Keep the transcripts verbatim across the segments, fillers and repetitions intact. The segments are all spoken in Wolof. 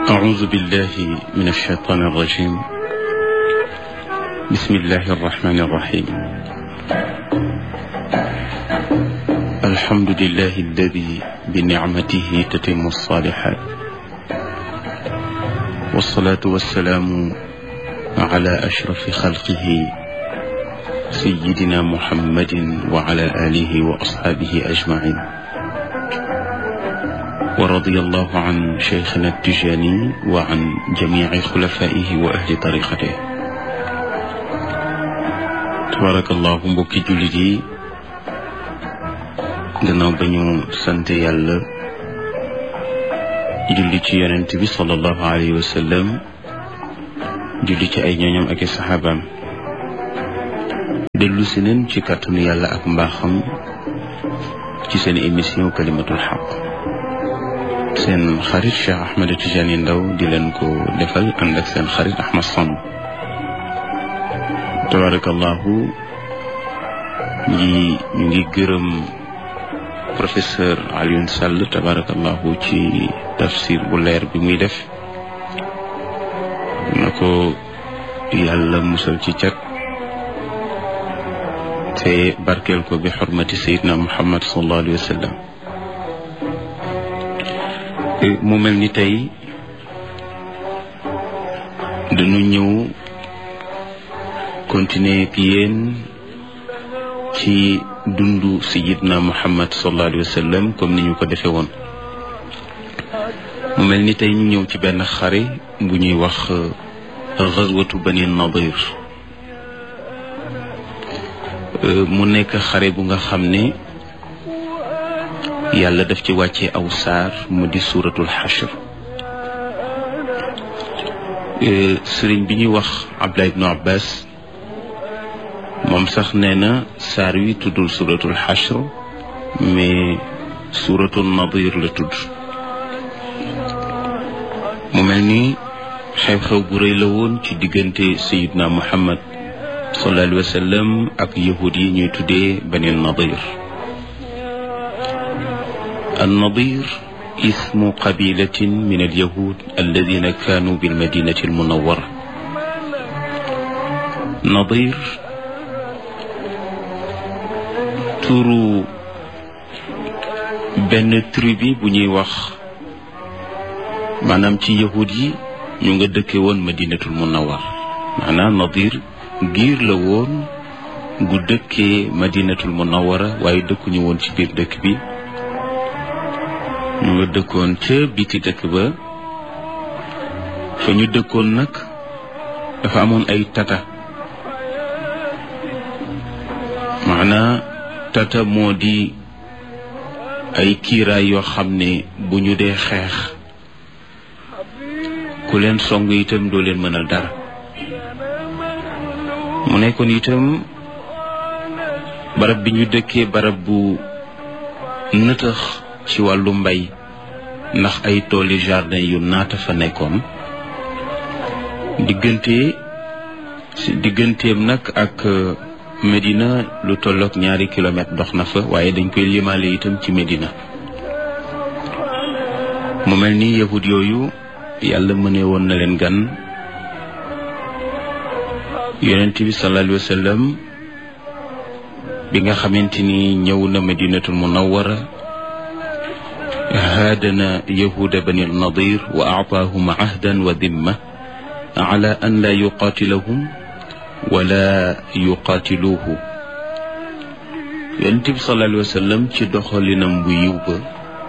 أعوذ بالله من الشيطان الرجيم. بسم الله الرحمن الرحيم. الحمد لله الذي بنعمته تتم الصالحات، والصلاة والسلام على أشرف خلقه سيدنا محمد وعلى آله وأصحابه أجمعين، ورضي الله عن شيخنا التجاني وعن جميع خلفائه وأهل طريقته. تبارك الله. mbokki jullit yi, gannaaw ba ñu sant yàlla julli ci yonent bi sallallahu alayhi wa sallam, julli ci ay ñooñam ak i saxaabaam, dellu si neen ci kàttanu yàlla ak mbaaxam ci seen émission kalimatul xaq. seen xarit Cheikh Ahmed Tidiane Ndao di leen ko defal ànd ak seen xarit Ahmed Samb. tabarakallahu ñi ñu ngi gërëm professeur Alioune Sall tabarakallahu ci tafsir bu leer bi muy def, na ko yàlla musal ci cat te barkeel ko bi xurmati sayidna Muhammad sallallahu alayhi wa sallam. mu mel ni tey dañu ñëw continuer ak yéen ci dundu sayidna Muhammad sallallahu alayhi wa sallam comme ni ñu ko defee woon. mu mel ni tey ñu ñëw ci benn xare bu ñuy wax gazwatu Bani Nadir. mu nekk xare bu nga xam ne yàlla daf ci wàccee aw saar mu di suuratul xashr. sëriñ bi ñuy wax Abdullah ibnu Abbas moom sax nee na saar wi tuddul suuratul xashr, mais suuratul nadir la tudd. mu mel ni xew-xew bu rëy la woon ci diggante sayidna Muhammad sallallahu alayhi wa sallam ak yahud yi ñuy tuddee Bani Nadir. النضير اسم قبيلة من اليهود الذين كانوا بالمدينة المنورة. نضير turu benn tribu bu ñuy wax maanaam ci yahud yi ñu nga dëkke woon Madinatul Munawwar. maanaam Nadir giir la woon gu dëkkee Madinatul Munawwara, waaye dëkkuñu woon ci biir dëkk bi, ñu nga dëkkoon ca biti dëkk ba. fa ñu dëkkoon nag dafa amoon ay tata. maanaa tata moo di ay kiiraay yoo xam ne bu ñu dee xeex ku leen song itam doo leen mënal dara. mu nekkoon itam barab bi ñu dëkkee barab bu nëtëx ci wàllu mbay, ndax ay tooli jardin yu naata fa nekkoon. diggante digganteem nag ak Medina lu tollook ñaari kilomètre dox na fa, waaye dañ koy limaale itam ci Medina. mu mel ni yahud yooyu yàlla mëne woon na leen gan. yonent bi sallallahu alayhi wa sallam bi nga xamante ni ñëw na Madinatul Munawwara, haadana yahuda Bani Nadir wa aataahum ahdan wa dimma ala an la yuqaatilahum wala yuqaatiluuhu. yonent bi sallallahu alayhi wa sallam ci doxalinam bu yiw ba,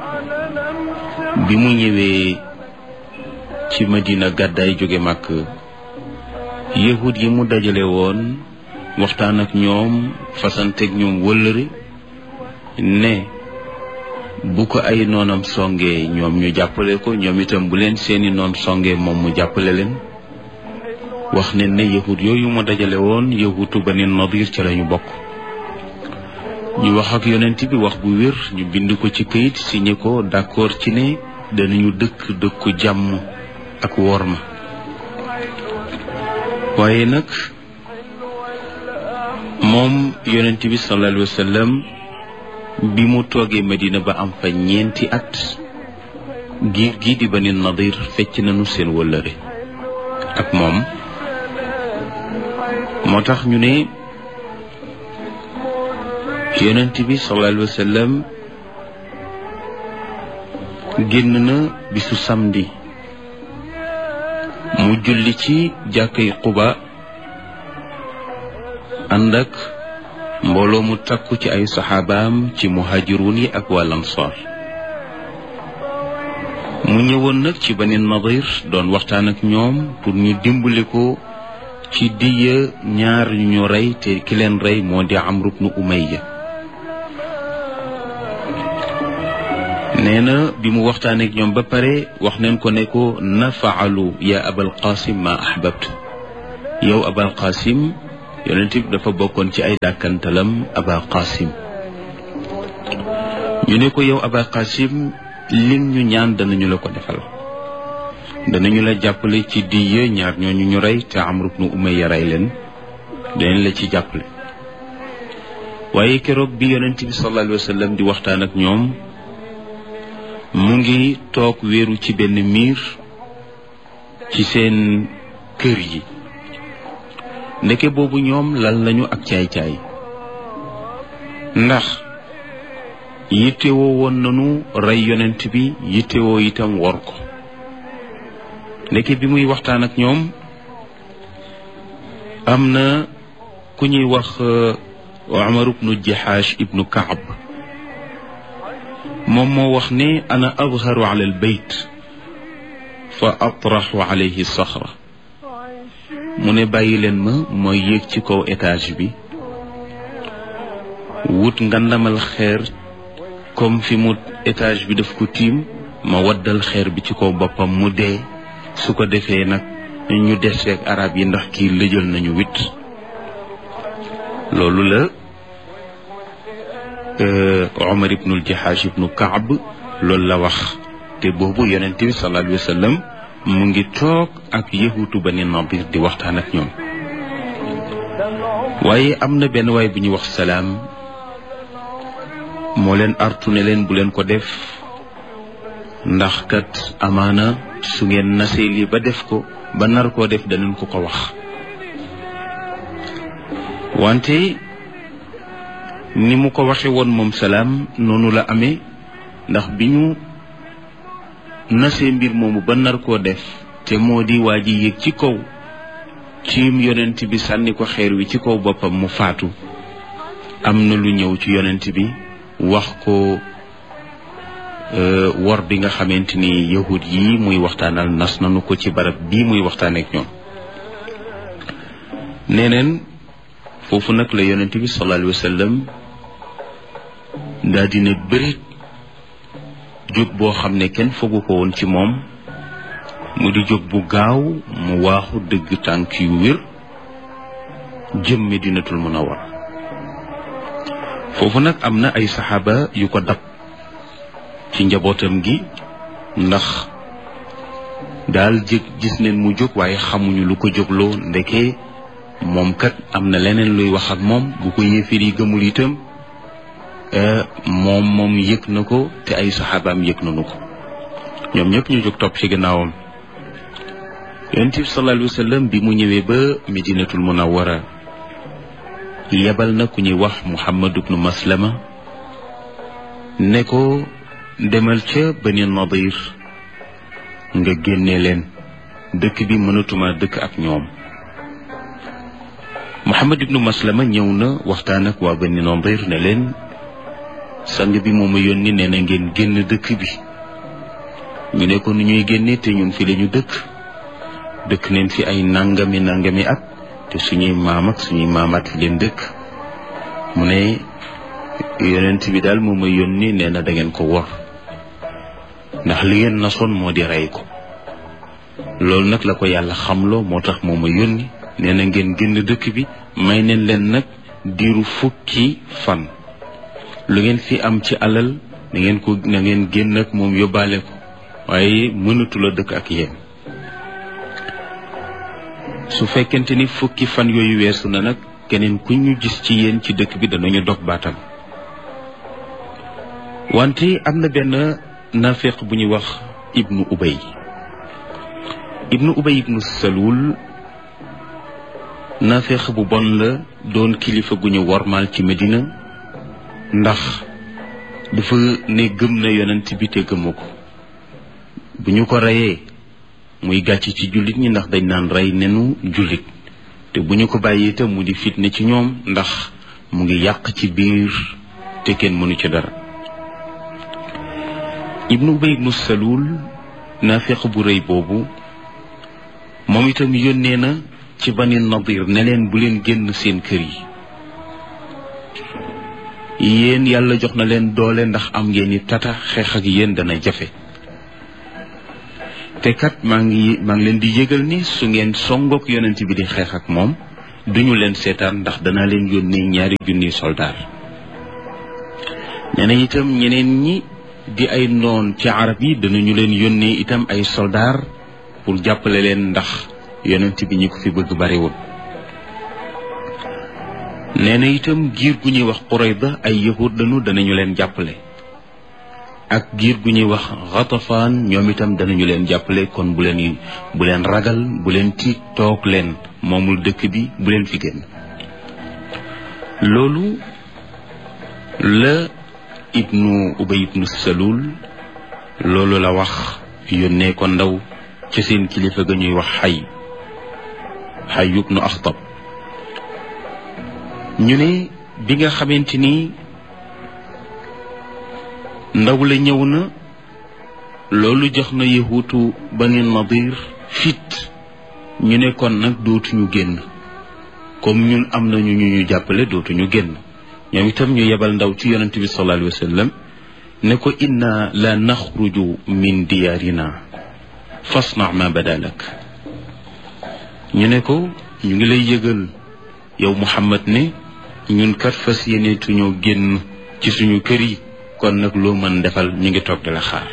bi mu ñëwee ci Madina gàddaay jóge Màkk, yahud yi mu dajale woon waxtaan ak ñoom, fasanteeg ñoom wëllëre ne bu ko ay noonam songee ñoom ñu jàppale ko, ñoom itam bu leen seeni noon songee moom mu jàppale leen. wax ne ne yahud yooyu mu dajale woon yahudu Bani Nadir ca lañu bokk. ñu wax ak yonent bi wax bu wér, ñu bind ko ci këyit signé ko, d'accord ci ne danañu dëkk dëkku jàmm ak worma. waaye nag moom yonent bi sallallahu alayhi wa sallam bi mu toogee Medina ba am fa ñeenti at, giir gi di Bani Nadir fecc nañu seen wëllëre ak moom moo tax ñu ne yonent bi sallallahu alayhi wa sallam génn na bisu samedi mu julli ci jàkkay Quba ànd ak mbooloo mu takku ci ay saxaabaam ci muhaajiruun yi ak wal ansaar mu ñëwoon nag ci Bani Nadir doon waxtaan ak ñoom pour ñu dimbali ko ci diya ñaar ñu ñu rey te ki leen rey moo di Amru bnu Umayya nee na bi mu waxtaan ak ñoom ba pare wax neen ko ne ko nafaalu ya Abal Qasim ma ahbabt yow Abal Qasim yonent bi dafa bokkoon ci ay dàkkantalam Aba Qasim ñu ne ko yow Aba Qasim lim ñu ñaan danañu la ko defal danañu la jàppale ci diya ñaar ñooñu ñu rey te Amru bnu Umayya rey leen danañ la ci jàppale waaye keroog bi yonent bi sallallahu alayhi wa sallam di waxtaan ak ñoom mu ngi toog wéeru ci benn miir ci seen kër yi ndeke boobu ñoom lal nañu ak caay-caay ndax yittewoo woon nañu rey yonent bi yittewoo itam wor ko ndeke bi muy waxtaan ak ñoom am na ku ñuy wax Umar ibnu Jahaash ibnu Kaab moom moo wax ne ana adharu ala al bayt fa atraxu alayhi saxra mu ne bàyyi leen ma mooy yéeg ci kaw étage bi wut ngandamal xeer comme fi mu étage bi daf ko tiim ma waddal xeer bi ci kaw boppam mu dee su ko defee nag ñu deseeg arab yi ndax kii lëjal nañu wit loolu la Umar ibnul Jahaash ibnu Kaab loolu la wax te boobu yonent bi sallallahu alayhi wa sallam mu ngi toog ak yahuutu Bani Nadir di waxtaan ak ñoom waaye am na benn waay bu ñuy wax Salaam moo leen artu ne leen bu leen ko def ndax kat amaana su ngeen nasee lii ba def ko ba nar koo def danañ ko ko wax wante ni mu ko waxe woon moom Salaam noonu la amee ndax bi ñu nasee mbir moomu ba nar koo def te moo di waa ji yéeg ci kaw ciim yonent bi sànni ko xeer wi ci kaw boppam mu faatu am na lu ñëw ci yonent bi wax ko wor bi nga xamante ni yahud yi muy waxtaanal nas nanu ko ci barab bii muy waxtaan ak ñoom neneen foofu nag la yonent bi sallallahu alayhi wa sallam daa dina bërit jóg boo xam ne kenn foogu ko woon ci moom mu di jóg bu gaaw mu waaxu dëgg tànk yu wér jëm Madinatul Munawwara foofu nag am na ay saxaaba yu ko dab ci njabootam gi ndax daal jëg gis neen mu jóg waaye xamuñu lu ko jógloo ndeke moom kat am na leneen luy wax ak moom bu ko yéefir yi gëmul itam moom moom yëg na ko te ay saxaabaam yëg nañu ko ñoom ñëpp ñu jóg topp ci gannaawam yonent bi sallallahu alayhi wa sallam bi mu ñëwee ba Madinatul Munawwara yebal na ku ñuy wax Muhammad ibnu Maslama ne ko demal ca Bani Nadir nga génne leen dëkk bi mënatuma dëkk ak ñoom Muhammad ibnu Maslama ñëw na waxtaan ak waa Bani Nadir ne leen sang bi moo ma yónni nee na ngeen génn dëkk bi ñu ne ko nu ñuy génne te ñun fi lañu dëkk dëkk neen fi ay nangami nangami at te suñuy maam ak suñuy maamaat fi leen dëkk mu ne yonent bi daal moo ma yónni nee na da ngeen ko wor ndax li ngeen nasoon moo di rey ko loolu nag la ko yàlla xamloo moo tax moo ma yónni nee na ngeen génn dëkk bi may neen leen nag diiru fukki fan lu ngeen fi am ci alal na ngeen ko na ngeen génn ak moom yóbbaale ko waaye mënatu la dëkk ak yéen su fekkente ni fukki fan yooyu weesu na nag keneen ku ñu gis ci yéen ci dëkk bi danañu dog baatam wante am na benn nafiq bu ñuy wax ibnu ubay ibnu ubay ibnu salul naafeq bu bon la, doon kilifa gu ñu wormaal ci Medina ndax dafa ne gëm na yonent bi te gëmu ko. bu ñu ko reyee muy gàcc ci jullit ñi ndax dañ naan rey nenu jullit, te bu ñu ko bàyyee itam mu di fitne ci ñoom ndax mu ngi yàq ci biir te kenn mënu ci dara. ibnu ubay ibnu salul naafeq bu rëy boobu moom itam yónnee na ci bani nadir ne leen bu leen génn seen kër yi, yéen yàlla jox na leen doole ndax am ngeen ni tata, xeex ak yéen dana jafe. te kat maa ngi maa ngi leen di yëgal ni su ngeen songook yonent bi di xeex ak moom duñu leen seetaan ndax danaa leen yónnee ñaari junni soldaar. nee na itam ñeneen ñi di ay noon ci arab yi danañu leen yónnee itam ay soldaar pour jàppale leen ndax yonent bi ñi ko fi bëgg bariwul. nee na itam giir gu ñuy wax Qurayda ay yahud lañu, danañu leen jàppale, ak giir gu ñuy wax Ghatafaan ñoom itam danañu leen jàppale. kon bu leen bu leen ragal, bu leen tiit, toog leen, moomul dëkk bi, bu leen fi génn. loolu la ibnu ubay ibnu salul loolu la wax, yónnee ko ndaw ci seen kilifa ga ñuy wax xay xay ibnu axtab. ñu ne bi nga xamante ni ndaw la ñëw na, loolu jox na yahuutu bani nadir fit. ñu ne kon nag dootuñu génn, comme ñun am nañu ñu ñu jàppale, dootuñu génn. ñoom itam ñu yebal ndaw ci yonent bi sallallahu alayhi wa sallam ne ko inna la naxruju min diyaarina fasna ma badalak. ñu ne ko ñu ngi lay yëgal yow Muhammad ne ñun kat fas yéeneetuñoo génn ci suñu kër yi, kon nag loo mën defal ñu ngi toog di la xaar.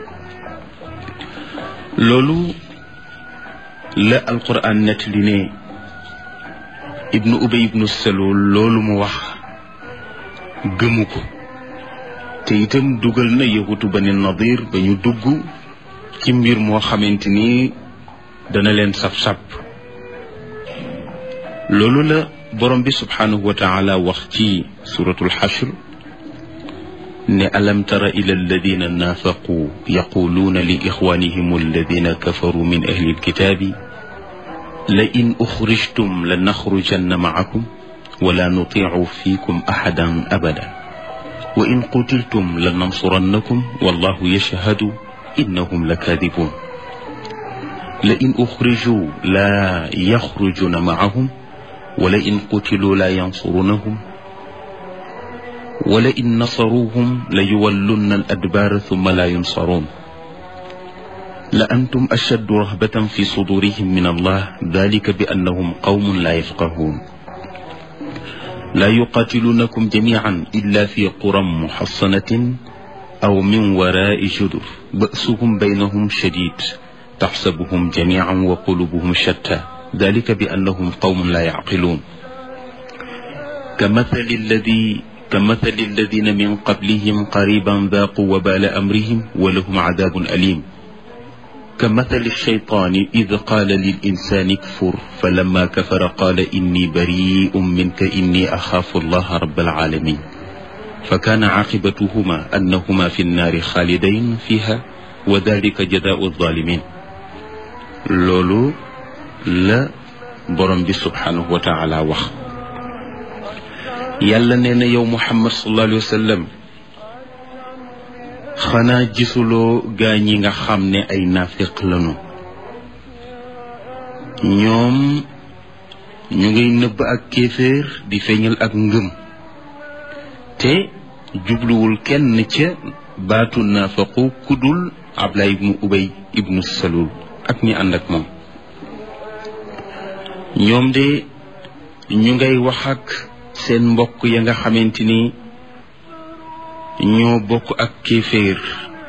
loolu la alquran net li ne ibnu ubay ibnu salul loolu mu wax gëmu ko, te itam dugal na yahutu bani nadir ba ñu dugg ci mbir moo xamante ni dana leen sab-sab. loolu la borom bi subhanahu wa taala wax ci suratul xashr ne alam tara ila alladina naafaqu yaquluuna li ixwanihim alladina kafaru min ahli alkitaabi la in uxrijtum la naxrujanna maakum wala nutiicu fiikum axadan abadan wa in qutiltum la nansurannakum wallahu yashhadu innahum la kaadibuun la in uxrijuu la yaxrujuna maahum wala in qutiluu la yansurunahum wala in nasaruuhum la yuwallunna al adbaara thumma la yunsaruun la antum ashaddu rahbatan fi sudurihim min allah dalika bi annahum qawmun la yafqahuun la yuqatilunakum jamiican illa fi quran muxassanatin aw min waraai judur ba'suhum baynahum shadiid taxsabuhum jamiican wa qulubuhum shatta dalika bi annahum qawmun la yacqiluun kamathali alladi kamathali alladina min qablihim qariban daaqu wabaala amrihim wa lahum cadaabun aliim كمثل الشيطان إذ قال للإنسان اكفر فلما كفر قال إني بريء منك إني أخاف الله رب العالمين فكان عاقبتهما أنهما في النار خالدين فيها وذلك جزاء الظالمين. loolu la borom bi subhanahu wa taala wax. yàlla nee na yow Muhammad sallallahu alayhi wa sallam, xanaa gisuloo gaa ñi nga xam ne ay naafiq lañu, ñoom ñu ngay nëbb ak kéeféer di feeñal ak ngëm, te jubluwul kenn ca baatu naafaqu kudul Abdullah ibnu Ubay ibnu Salul ak ñi ànd ak moom. ñoom de ñu ngay wax ak seen mbokk ya nga xamante ni ñoo bokk ak kéeféer,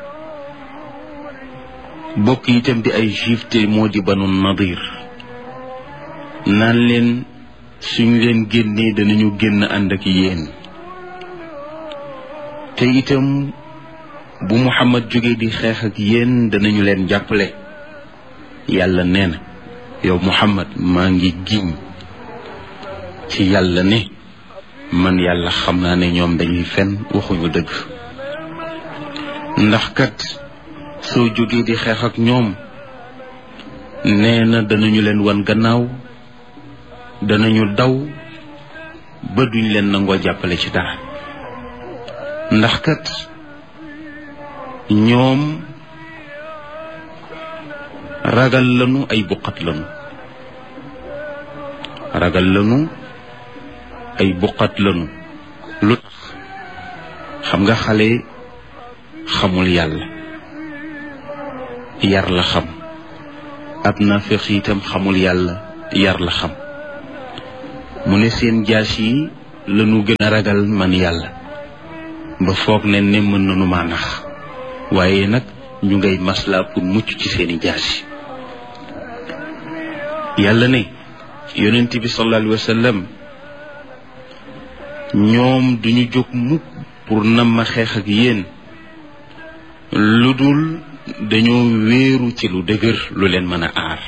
bokk itam di ay juif te moo di banu nadir, naan leen suñ leen génnee danañu génn ànd ak yéen, te itam bu Muhammad jógee di xeex ak yéen danañu leen jàppale. yàlla nee na yow Muhammad maa ngi giñ ci yàlla ne man yàlla xam naa ne ñoom dañuy fen waxuñu dëgg, ndax kat soo jógee di xeex ak ñoom nee na danañu leen wan gannaaw, danañu daw ba duñ leen nangoo jàppale ci dara, ndax kat ñoom ragal lanu ay buqat lanu ragal lanu ay buqat lanu lu tax xam nga xale xamul yàlla, yar la xam. ab naafeq itam xamul yàlla, yar la xam. mu ne seen jaas yi lanu gën a ragal man yàlla ba foog ne ne mën nanu maa nax, waaye nag ñu ngay masla pour mucc ci seeni jaas yi. yàlla ne yonent bi sallallahu alayhi wa sallam ñoom duñu jóg mukk pour nam ma xeex ak yéen lu dul dañoo wéeru ci lu dëgër lu leen mën a aar.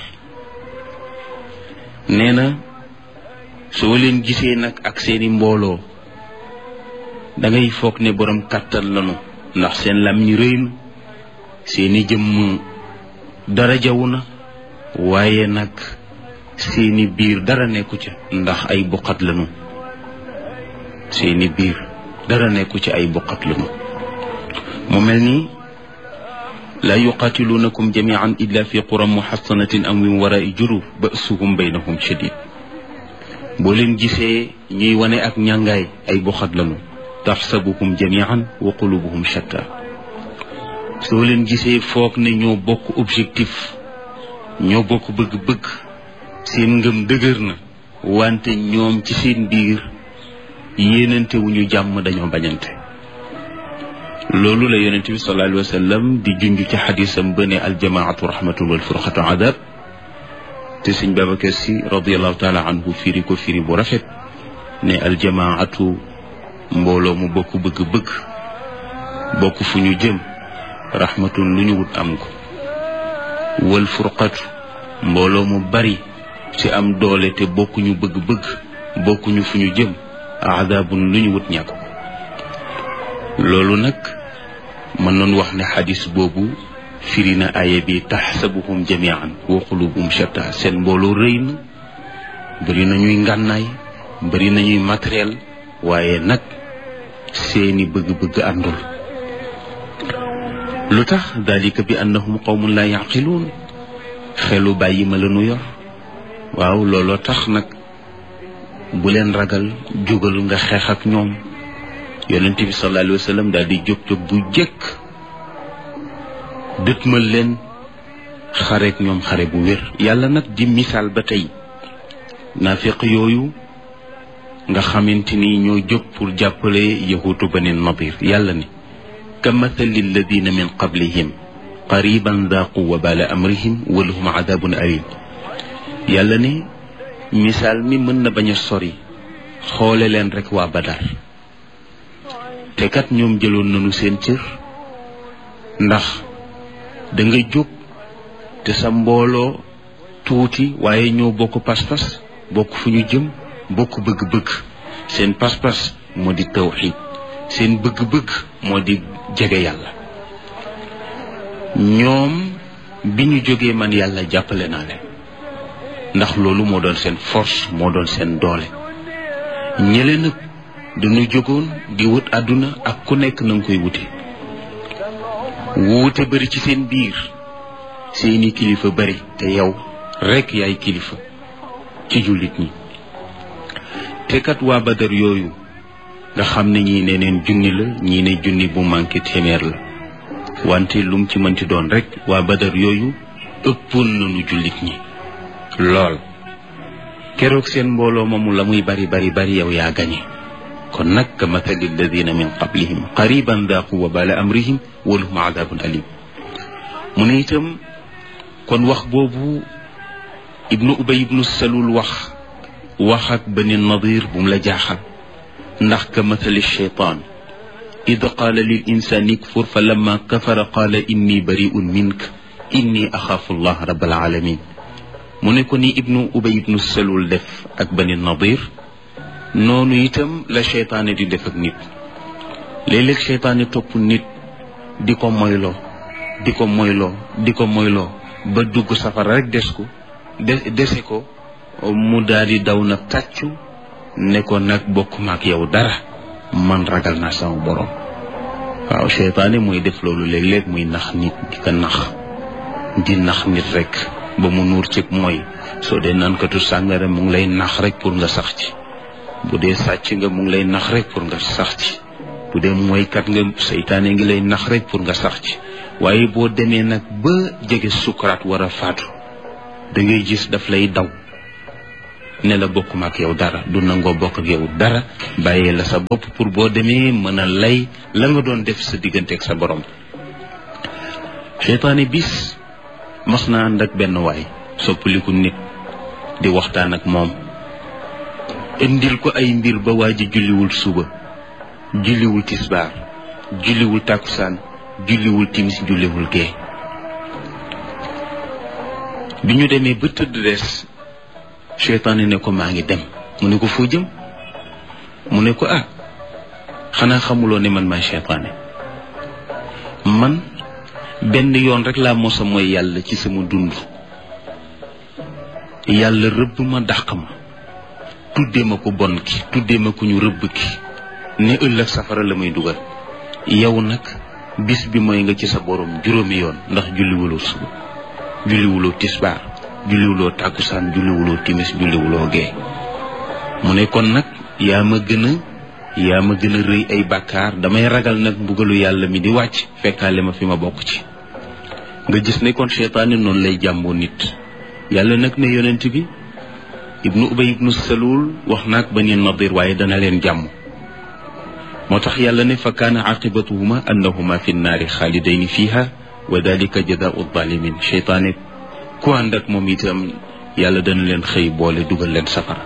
nee na soo leen gisee nag ak seeni mbooloo dangay foog ne borom kàttan lanu, ndax seen lam ñi rëy na, seeni jëmm dara jawu na, waaye nag seeni biir dara nekku ca ndax ay buqat lanu. seeni biir dara nekku ci ay buqat lanu. mu mel ni laa yuqaatiluunakum jamian illa fi quran muhassanatin am min warai juruf ba'suhum baynahum shadid. boo leen gisee ñuy wane ak ñàngaay ay buqat lanu. taxsabuhum jamian wa qulubuhum shatta. soo leen gisee foog ne ñoo bokk objectif, ñoo bokk bëgg-bëgg, seen ngëm dëgër na, wante ñoom ci seen biir yéenante wu ñu jàmm, dañoo bañante. loolu la yonent bi sallallahu alayhi wa sallam di junj ci xadisam ba ne aljamaatu rahmatun wal furqatu adab, te sëñ Babacar Si radiallahu taala anhu firi ko firi bu rafet ne aljamaatu mbooloo mu bokk bëgg-bëgg, bokk fu ñu jëm, rahmatun lu ñu wut am ko, wal furqatu mbooloo mu bari ci am doole te bokkuñu bëgg-bëgg, bokkuñu fu ñu jëm, adabun lu ñu wut ñàkk ko. loolu nag mën noon wax ne xadis boobu firi na aaya bi taxsabuhum jamian wa qulubuhum shatta. seen mbooloo rëy na, bëri nañuy ngànnaay, bëri nañuy matériel, waaye nag seeni bëgg-bëgg àndul. lu tax dalika bi annahum qawmun la yaqiluun, xelu bàyyi ma la nu yor. waaw looloo tax nag bu leen ragal, jógal nga xeex ak ñoom. yonent bi sallallahu alayhi wa sallam daal di jóg jóg bu jëkk dëtmal leen xareek ñoom xare bu wér. yàlla nag di misaal ba tey naafiq yooyu nga xamante ni ñoo jóg pour jàppale yahuutu bani nadir. yàlla ni ka mathali alladina min qablihim qariban daaqu wabala amrihim wa lahum adabun alim. yàlla ni misaal mi mën na bañ a sori, xoole leen rek waa Badar. te kat ñoom jëloon nañu seen cër, ndax da nga jóg te sa mbooloo tuuti waaye ñoo bokk pas-pas, bokk fu ñu jëm, bokk bëgg-bëgg. seen pas-pas moo di tawxiid, seen bëgg-bëgg moo di jege yàlla. ñoom bi ñu jógee man yàlla jàppale naa leen, ndax loolu moo doon seen force, moo doon seen doole. ñële nag dañu jógoon di wut àdduna ak ku nekk na nga koy wute wuute bari ci seen biir, seeni kilifa bari te yow rekk yaay kilifa ci jullit ñi. te kat waa Badar yooyu nga xam ne ñii ne neen junni la, ñii ne junni bu manqué téeméer la, wante lum ci mënti doon rekk waa Badar yooyu ëppoon nañu jullit ñi lool. keroog seen mbooloo moomu la muy bari bari bari yow yaa gañe. kon nag ka mathali alladina min qablihim qariban daaqu wabala amrihim wa lahum adabun alim. mu ne itam kon wax boobu ibnu ubay ibnu salul wax wax ak bani nadir bu mu la jaaxal, ndax ka mathali cheytaan id qaala lil insani kfur fa lamma kafara qaala inni bari'un mink inni axaafu allah rabbal alamin mu ne ko ni ibnu ubay ibnu salul def ak bani nadir noonu itam la cheytaane di def ak nit léeg-léeg cheytaane topp nit di ko moyloo di ko moyloo di ko moyloo ba dugg safara rek des ko de dese ko mu daal di daw nag tàccu ne ko nag bokk maak yow dara man ragal naa sama borom. waaw cheytaane mooy def loolu léeg-léeg muy nax nit di ko nax di nax nit rek ba mu nuur ci mooy soo dee naankatu sàngara mu ngi lay nax rek pour nga sax ci bu dee sàcc nga mu ngi lay nax rek pour nga sax ci bu dee mooykat nga seytaane ngi lay nax rek pour nga sax ci waaye boo demee nag ba jege sukaraat war a faatu da ngay gis daf lay daw ne la bokkuma ak yow dara du nangoo bokk ak yow dara bàyyee la sa bopp pour boo demee mën a lay la nga doon def sa diggante ak sa borom. seytaane bis mas na ànd ak benn waay soppaliku nit di waxtaan ak moom indil ko ay mbir ba waa ji julliwul suba julliwul tisbaar julliwul takkusaan julliwul timis julliwul gee bi ñu demee ba tëdd des seytaane ne ko maa ngi dem mu ne ko foo jëm mu ne ko ah xanaa xamuloo ne man maay seytaane man benn yoon rek laa mosa mooy yàlla ci sama dund yàlla rëbb ma dàq ma tuddee ma ko bon ki tuddee ma ko ñu rëbb ki ne ëllëg safara la may dugal yow nag bis bi mooy nga ci sa borom juróomi yoon ndax julliwuloo suba julliwuloo tisbaar julliwuloo tàkkusaan julliwuloo timis julliwuloo gee mu ne kon nag yaa ma gën a yaa ma gën a rëy ay bàkkaar damay ragal nag mbugalu yàlla mi di wàcc fekkaale ma fi ma bokk ci nga gis ne kon seytaane noonu lay jàmboo nit yàlla nag ne yonent bi ibnu ubay ibnu salul wax naag bani nadir waaye dana leen jàmm moo tax yàlla ne fa kaana aqibatuhuma annahuma fi nnaari xaalidayni fiha wa dalika jazaau zalimin seytaane ku ànd ak moom itam yàlla dana leen xëy boole dugal leen safara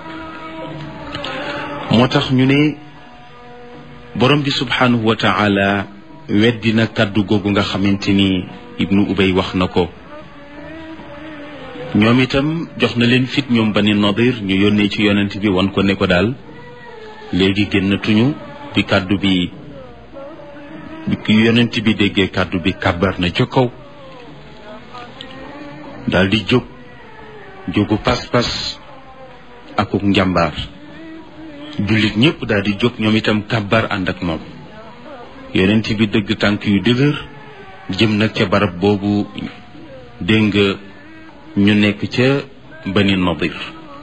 moo tax ñu ne borom bi subhanahu wa taala weddina kàddu googu nga xamante ni ibnu ubay wax na ko ñoom itam jox na leen fit ñoom bani nadir ñu yónnee ci yonent bi wan ko ne ko daal léegi génnatuñu bi kàddu bi bi yonent bi déggee kàddu bi kàbbar na ca kaw daal di jóg jógu pas-pas akuk njàmbaar jullit ñëpp daal di jóg ñoom itam kàbbar ànd ak moom yonent bi dëgg tànk yu dëgër jëm nag ca barab boobu dégg nga ñu nekk ca bani nadir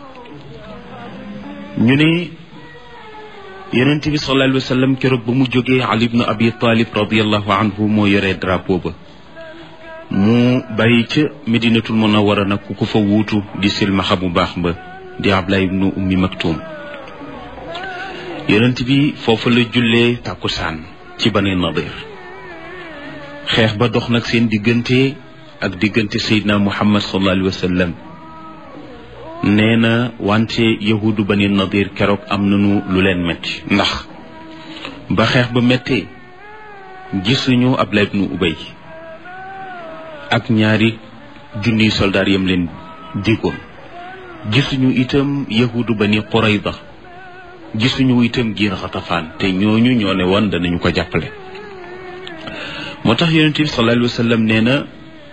ñu ne yonent bi sallallahu alayhi wa sallam keroog ba mu jógee ali ibn abi talib radiallahu anhu moo yoree drapeau ba mu bàyyi ca medinatul munawwara nag ku ko fa wuutu di silmaxa bu baax ba di abdullah ibnu ummi maktum yonent bi foofu la jullee tàkkusaan ci bani nadir xeex ba dox nag seen diggante ak diggante seydina muhammad sallallahu alayhi wa sallam nee na wante yahudu bani nadir keroog am nañu lu leen metti ndax ba xeex ba méttee gisuñu abdullah ibnu ubay ak ñaari junniy soldaar yam leen digoon gisuñu itam yahudu bani qurayda gisuñu itam giir xatafaan te ñooñu ñoo ne woon danañu ko jàppale moo tax yonent bi sallallahu alayhi wa sallam nee na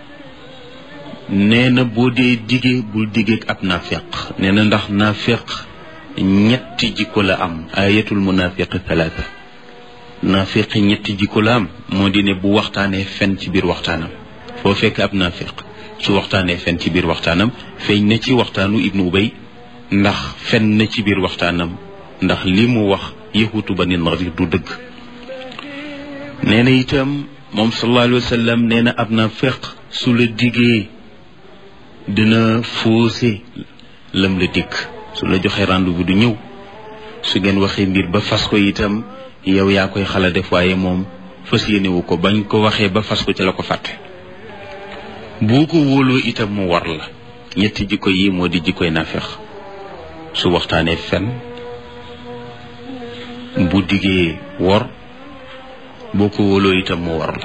nee na boo dee digee bul digee ab naafiq nee na ndax naafiq ñetti jikko la am ayatul munafiq talaata naafiq ñetti jikko la am moo di ne bu waxtaanee fen ci biir waxtaanam foo fekk ab naafiq su waxtaanee fen ci biir waxtaanam feeñ na ci waxtaanu ibnu ubay ndax fen na ci biir waxtaanam ndax li mu wax yahutu bani nadir du dëgg nee na itam moom sallallahu alayhi wa sallam nee na ab naafiq su la digee dina faussé lam la dikk su la joxee rendez-vous du ñëw su ngeen waxee mbir ba fas ko itam yow yaa koy xala def waaye moom fas yéenewu ko bañ ko waxee ba fas ko ci la ko fàtte boo ko wóoloo itam mu war la ñetti jikko yi moo di jikkoy naafeq su waxtaanee fen bu diggee wor boo ko wóoloo itam mu war la.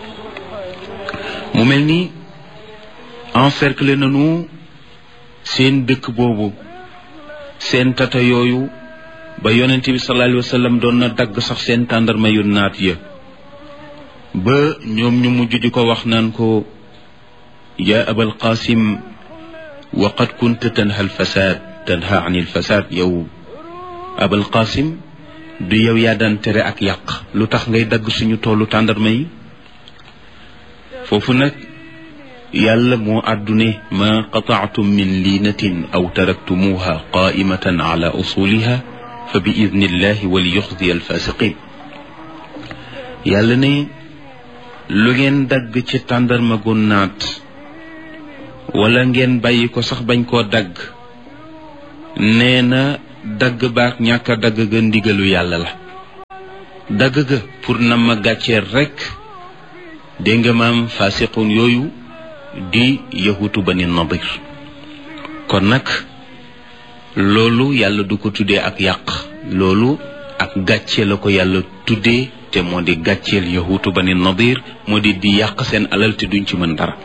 mu mel ni encercler nañu seen dëkk boobu, seen tata yooyu, ba yonent bi sallallahu alayhi wa sallam doon na dagg sax seen tàndarma yu naat ya, ba ñoom ñu mujj di ko wax naan ko yaa abal qasim wa qad kunta tanha al fasad tanha an il fasad. yow abal qasim, du yow yaa daan tere ak yàq, lu tax ngay dagg suñu toolu tàndarma yi? foofu nag yàlla moo àddune ma qata'tum min liinatin aw taraktumuha qaa'imatan ala usuliha fa bi idnillahi wal yuxzi al fasiqin. yàlla ne lu ngeen dagg ci tàndarma gu naat wala ngeen bàyyi ko sax bañ koo dagg, nee na dagg baak ñàkk a dagg ga ndigalu yàlla la. dagg ga pour na ma gàcceer rekk, dégg nga maam fasiqun yooyu di yahutu bani nadir. kon nag loolu yàlla du ko tuddee ak yàq, loolu ak gàcce la ko yàlla tuddee, te moo di gàcceel yahutu bani nadir, moo di di yàq seen alal te duñ ci mën dara.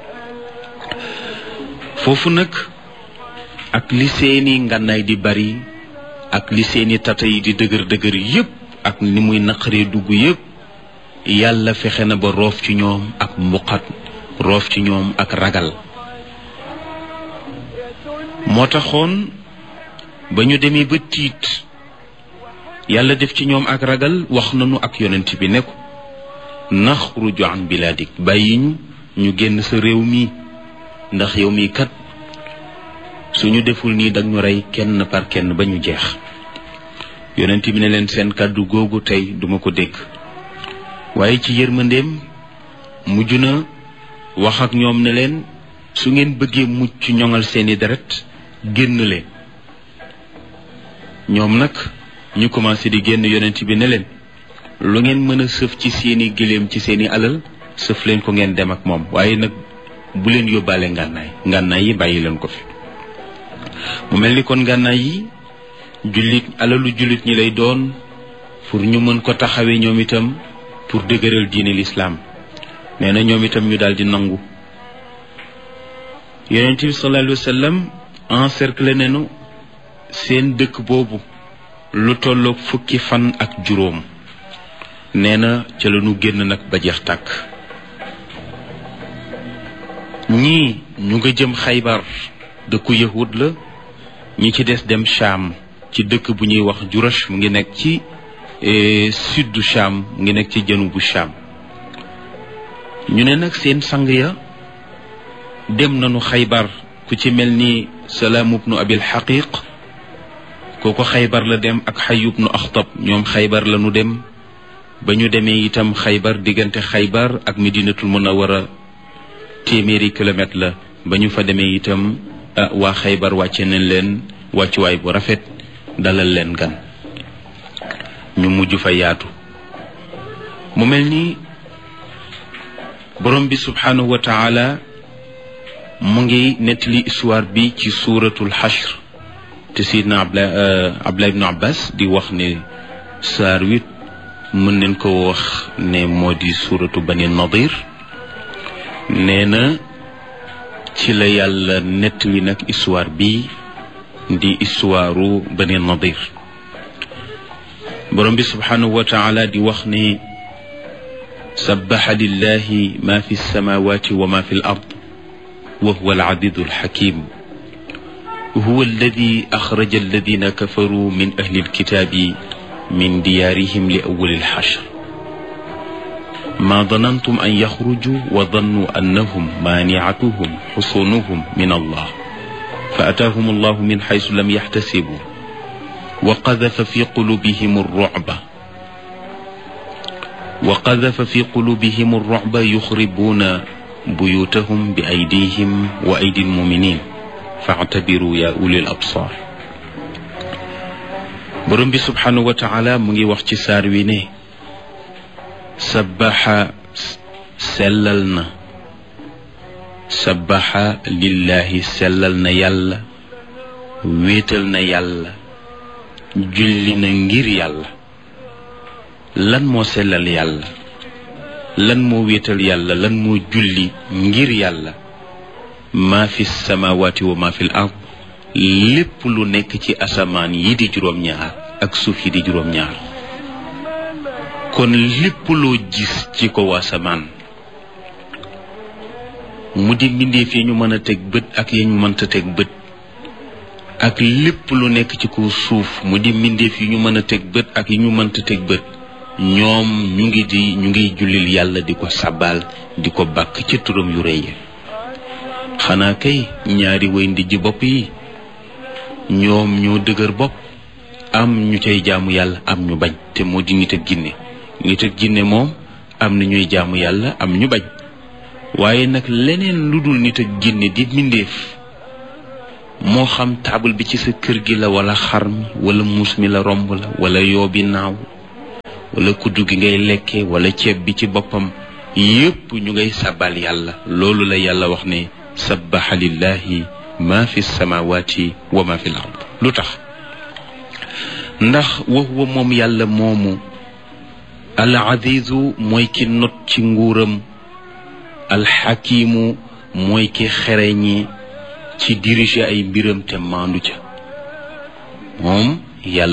foofu nag ak li seeni ngànnaay di bari, ak li seeni tata yi di dëgër dëgër yépp, ak ni muy naqaree dugg yépp, yàlla fexe na ba roof ci ñoom ak mbuqat, roof ci ñoom ak ragal. moo taxoon ba ñu demee ba tiit, yàlla def ci ñoom ak ragal, wax nañu ak yonent bi ne ko naxruju an bilaadik, bàyyi ñu ñu génn sa réew mi, ndax yow mi kat suñu deful nii dag ñu rey kenn par kenn ba ñu jeex. yonent bi ne leen seen kàddu googu tey duma ko dégg, waaye ci yërmandeem mujj na wax ak ñoom ne leen su ngeen bëggee mucc ñoŋal seeni deret génn leen. ñoom nag ñu commencé di génn, yonent bi ne leen lu ngeen mën a sëf ci seeni gëléem ci seeni alal sëf leen ko ngeen dem ak moom, waaye nag bu leen yóbbaale ngànnaay ngànnaay yi bàyyi leen ko fi. mu mel ni kon ngànnaay yi jullit alalu jullit ñi lay doon pour ñu mën ko taxawee ñoom itam pour dëgëral diine lislaam. nee na ñoom itam ñu daal di nangu. yonent bi sallallahu alayhi wa sallam encerclé nañu seen dëkk boobu lu tolloog fukki fan ak juróom. nee na ca la ñu génn nag ba jeex tàkk. ñii ñu nga jëm Xaybar, dëkku yahud la, ñi ci des dem Cham, ci dëkk bu ñuy wax Jurash, mu ngi nekk ci sud du Cham, mu ngi nekk ci janubu Cham. ñu ne nag seen sang ya dem nañu Xaybar, ku ci mel ni Salaam ibnu Abil Xaqiq, kooku Xaybar la dem, ak Xay ibnu Axtab, ñoom Xaybar la ñu dem. ba ñu demee itam Xaybar, diggante Xaybar ak Medinatul Munawwara téeméeri kilomètre la. ba ñu fa demee itam waa Xaybar wàcce nañ leen wàccuwaay bu rafet, dalal leen gan, ñu mujj fa yaatu. mu mel ni borom bi subhanahu wa taala mu ngi nettali histoire bi ci suuratul Hashr, te Seydina Abdullah ibnu Abbas di wax ne saar wi mën nañ ko wax ne moo di suuratu Bani Nadir. nee na ci la yàlla nettali nag histoire bi di histoire Bani Nadir. borom bi subhanahu wa taala di wax ne sabbaha lillahi ma fi samawati wa ma fi al ard wa huwa al azizu al hakim huwa alladi axraja alladina kafaru min ahli alkitabi min diyarihim li awwali al hashr ma danantum an yaxruju wa dannu annahum maaniatuhum xusunuhum min allah fa ataahum allahu min xaysu lam yaxtasibu wa qadafa fi qulubihim arrucba wa qadafa fi qulubihim arrucba yuxribuuna buyutahum bi aydihim wa aydi almuminin faatabiru ya ulil absar. borom bi subhanahu wa taala mu ngi wax ci saar wi ne sabbaxa sellal na sabbaxa lillahi sellal na yàlla, wéetal na yàlla, julli na ngir yàlla, lan moo sellal yàlla, lan moo wéetal yàlla, lan moo julli ngir yàlla. maa fi samawati wa maa fi l ard, lépp lu nekk ci asamaan yi di juróom-ñaar ak suuf yi di juróom-ñaar. kon lépp loo gis ci kaw asamaan mu di mbindeef yi ñu mën a teg bët ak yi ñu mënta teg bët, ak lépp lu nekk ci kaw suuf mu di mbindeef yi ñu mën a teg bët ak yi ñu mënta teg bët, ñoom ñu ngi di ñu ngi jullil yàlla di ko sabal di ko bàkk ci turam yu rëy yi. xanaa kay ñaari way ndijji bopp yi ñoom ñoo dëgër bopp, am ñu cay jaamu yàlla am ñu bañ, te moo di nit ak ginne. nit ak ginne moom am na ñuy jaamu yàlla am ñu bañ, waaye nag leneen lu dul nit ak ginne di mbindeef, moo xam taabal bi ci sa kër gi la, wala xar mi, wala muus mi la romb la, wala yoo bi naaw, wala kuddu gi ngay lekke, wala ceeb bi ci boppam, yépp ñu ngay sabal yàlla. loolu la yàlla wax ne sabbaha lillahi ma fi samawati wa ma fi l ard. lu tax? ndax wa huwa moom yàlla moomu al azizu mooy ki not ci nguuram, al xakimu mooy ki xereñi ci diriger ay mbiram te maandu ca. moom yàlla